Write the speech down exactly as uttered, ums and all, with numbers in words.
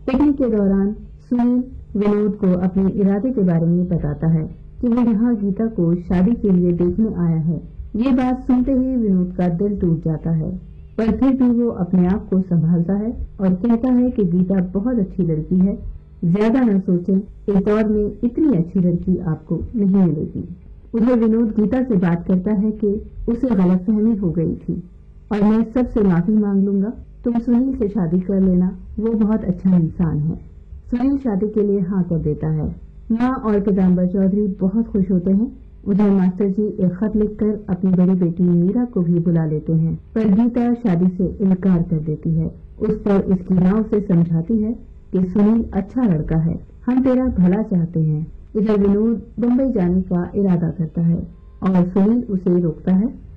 Picnic के दौरान सुनील विनोद को अपने इरादे के बारे में बताता है कि वो यहाँ गीता को शादी के लिए देखने आया है। ये बात सुनते ही विनोद का दिल टूट जाता है, पर फिर भी वो अपने आप को संभालता है और कहता है कि गीता बहुत अच्छी लड़की है, ज्यादा न सोचें, इस दौर में इतनी अच्छी लड़की आपको नहीं मिलेगी। उधर विनोद गीता से बात करता है कि उसे गलतफहमी हो गई थी और मैं सबसे माफी मांग लूंगा, तुम सुनील से शादी कर लेना, वो बहुत अच्छा इंसान है। सुनील शादी के लिए हाँ कर देता है। माँ और पीताम्बर चौधरी बहुत खुश होते हैं। उधर मास्टर जी एक खत लिखकर अपनी बड़ी बेटी मीरा को भी बुला लेते हैं, पर गीता शादी से इनकार कर देती है। उस पर उसकी माँ उसे समझाती है कि सुनील अच्छा लड़का है, हम तेरा भला चाहते हैं। इधर विनोद बम्बई जाने का इरादा करता है और सुनील उसे रोकता है